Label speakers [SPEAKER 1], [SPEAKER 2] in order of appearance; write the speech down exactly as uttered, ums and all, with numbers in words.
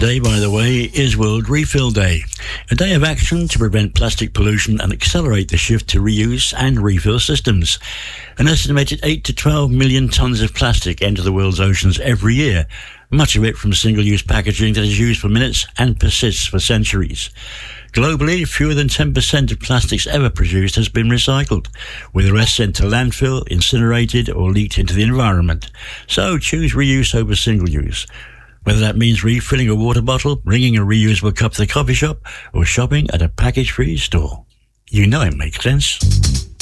[SPEAKER 1] Today, by the way, is World Refill Day, a day of action to prevent plastic pollution and accelerate the shift to reuse and refill systems. An estimated eight to twelve million tonnes of plastic enter the world's oceans every year, much of it from single-use packaging that is used for minutes and persists for centuries. Globally, fewer than ten percent of plastics ever produced has been recycled, with the rest sent to landfill, incinerated or leaked into the environment. So choose reuse over single-use. Whether that means refilling a water bottle, bringing a reusable cup to the coffee shop, or shopping at a package-free store. You know it makes sense.